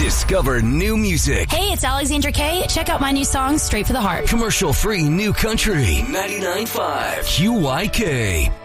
Discover new music. Hey, it's Alexandra Kay. Check out my new song, Straight for the Heart. Commercial-free new country. 99.5 QYK.